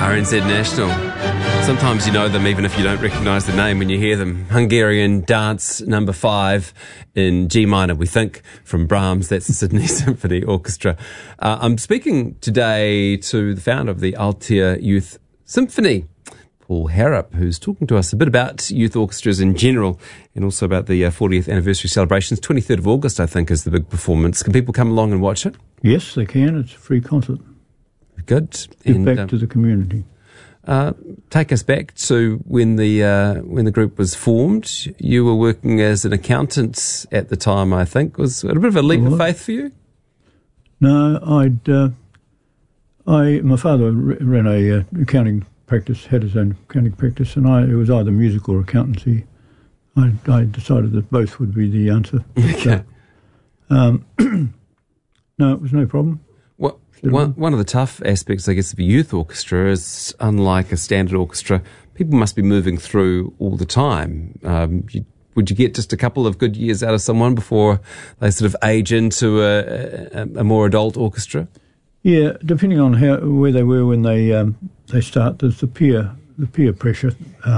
RNZ National. Sometimes you know them even if you don't recognise the name when you hear them. Hungarian Dance Number 5 in G minor, we think, from Brahms. That's the Sydney Symphony Orchestra. I'm speaking today to the founder of the Altea Youth Symphony, Paul Harrop, who's talking to us a bit about youth orchestras in general and also about the 40th anniversary celebrations. 23rd of August, I think, is the big performance. Can people come along and watch it? Yes, they can. It's a free concert. Good. Give back to the community. Take us back to when the group was formed. You were working as an accountant at the time, I think. Was it a bit of a leap of faith for you? No, my father ran a accounting practice, had his own accounting practice, and it was either music or accountancy. I decided that both would be the answer. Okay. No, it was no problem. One of the tough aspects, I guess, of a youth orchestra is, unlike a standard orchestra, people must be moving through all the time. Would you get just a couple of good years out of someone before they sort of age into a more adult orchestra? Yeah, depending on where they were when they start, there's the peer pressure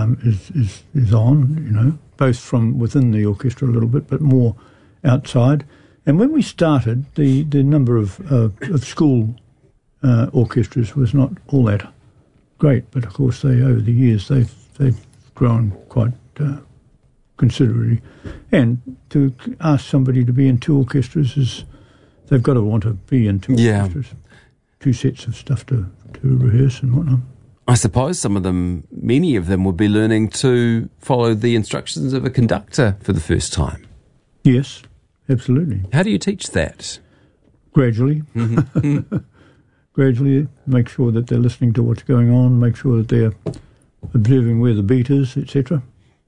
is on, you know, both from within the orchestra a little bit, but more outside. And when we started, the number of school orchestras was not all that great, but of course over the years they've grown quite considerably. And to ask somebody to be in two orchestras they've got to want to be in two orchestras, two sets of stuff to rehearse and whatnot. I suppose many of them would be learning to follow the instructions of a conductor for the first time. Yes. Absolutely. How do you teach that? Gradually. Mm-hmm. Gradually, make sure that they're listening to what's going on, make sure that they're observing where the beat is, etc.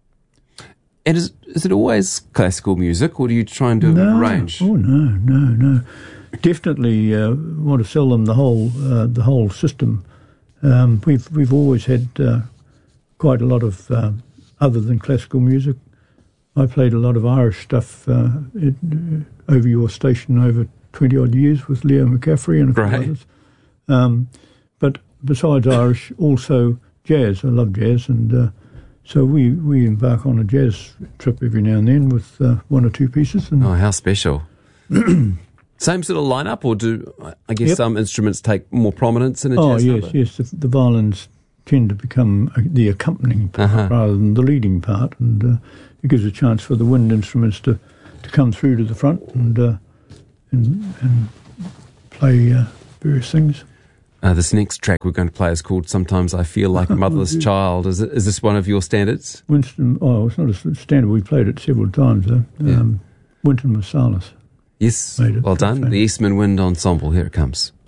And is it always classical music, or do you try and do a range? Oh, no. Definitely want to sell them the whole system. We've always had quite a lot of other than classical music. I played a lot of Irish stuff over your station over 20-odd years with Leo McCaffrey and a few others. But besides Irish, also jazz. I love jazz, and so we embark on a jazz trip every now and then with one or two pieces. And how special. Same sort of lineup, or do, I guess, some instruments take more prominence in a jazz number? Oh, yes. The violins tend to become the accompanying part rather than the leading part, and it gives a chance for the wind instruments to come through to the front and play various things. This next track we're going to play is called "Sometimes I Feel Like a Motherless Child." Is this one of your standards? Winston. Oh, it's not a standard. We played it several times though. Wynton Marsalis. Yes, well done. The Eastman Wind Ensemble. Here it comes.